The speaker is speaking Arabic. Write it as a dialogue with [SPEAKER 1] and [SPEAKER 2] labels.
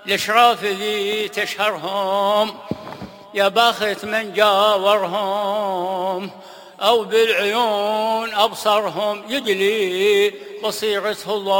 [SPEAKER 1] الاشراف ذي تشهرهم، يا باخت من جاورهم أو بالعيون أبصرهم، يجلي بصيرته الله